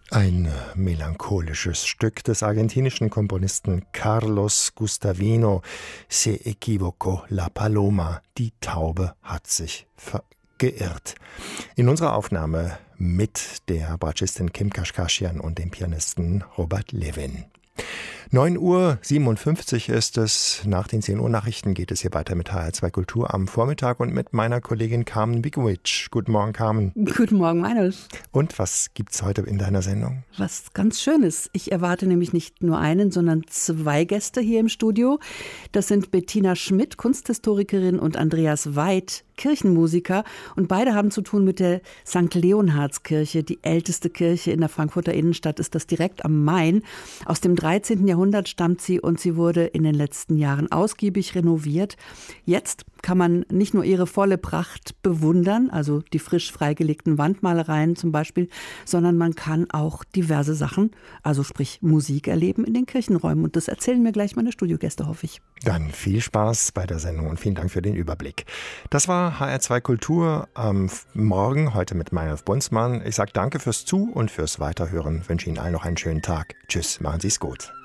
Ein melancholisches Stück des argentinischen Komponisten Carlos Gustavino, Se equivocó la paloma, die Taube hat sich geirrt. In unserer Aufnahme mit der Bratschistin Kim Kashkashian und dem Pianisten Robert Levin. 9:57 Uhr ist es. Nach den 10 Uhr Nachrichten geht es hier weiter mit HR2 Kultur am Vormittag und mit meiner Kollegin Carmen Bikovic. Guten Morgen, Carmen. Guten Morgen, Meinus. Und was gibt's heute in deiner Sendung? Was ganz Schönes. Ich erwarte nämlich nicht nur einen, sondern 2 Gäste hier im Studio. Das sind Bettina Schmidt, Kunsthistorikerin, und Andreas Weid, Kirchenmusiker. Und beide haben zu tun mit der St. Leonhardskirche. Die älteste Kirche in der Frankfurter Innenstadt ist das direkt am Main. Aus dem 13. Jahrhundert stammt sie und sie wurde in den letzten Jahren ausgiebig renoviert. Jetzt kann man nicht nur ihre volle Pracht bewundern, also die frisch freigelegten Wandmalereien zum Beispiel, sondern man kann auch diverse Sachen, also sprich Musik erleben in den Kirchenräumen. Und das erzählen mir gleich meine Studiogäste, hoffe ich. Dann viel Spaß bei der Sendung und vielen Dank für den Überblick. Das war HR2 Kultur am Morgen, heute mit Meinolf Bunzmann. Ich sage danke fürs Zu- und fürs Weiterhören, wünsche Ihnen allen noch einen schönen Tag. Tschüss, machen Sie es gut.